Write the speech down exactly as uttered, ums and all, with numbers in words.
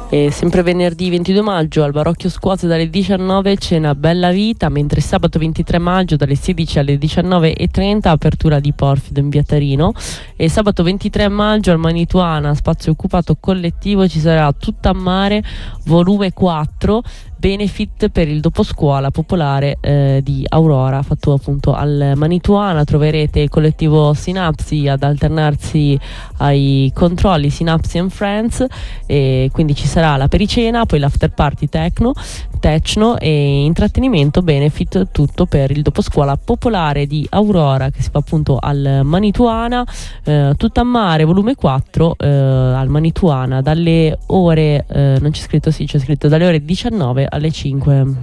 E sempre venerdì ventidue maggio al Barocchio Scuote dalle diciannove cena Bella Vita, mentre sabato ventitré maggio dalle sedici alle diciannove e trenta apertura di Porfido in via Tarino, e sabato ventitré maggio al Manituana spazio occupato collettivo ci sarà Tutta a Mare volume quattro, benefit per il doposcuola popolare eh, di Aurora, fatto appunto al Manituana. Troverete il collettivo Sinapsi ad alternarsi ai controlli Sinapsi and Friends, e quindi ci sarà la pericena, poi l'after party techno, techno e intrattenimento benefit, tutto per il doposcuola popolare di Aurora che si fa appunto al Manituana. eh, Tutta a Mare volume quattro eh, al Manituana dalle ore eh, non c'è scritto, sì c'è scritto dalle ore diciannove alle cinque.